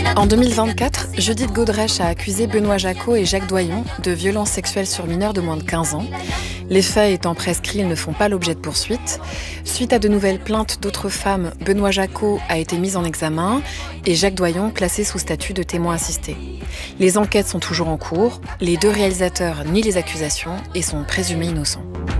En 2024, Judith Godrèche a accusé Benoît Jacquot et Jacques Doyon de violences sexuelles sur mineurs de moins de 15 ans. Les faits étant prescrits, ils ne font pas l'objet de poursuites. Suite à de nouvelles plaintes d'autres femmes, Benoît Jacquot a été mis en examen et Jacques Doyon placé sous statut de témoin assisté. Les enquêtes sont toujours en cours, les deux réalisateurs nient les accusations et sont présumés innocents.